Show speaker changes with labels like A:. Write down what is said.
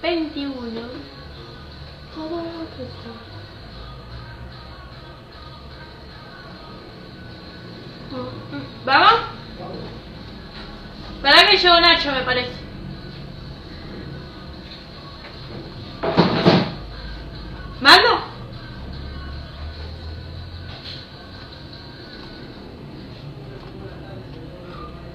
A: 21. ¿Vamos? ¿Verdad que llegó Nacho, me parece?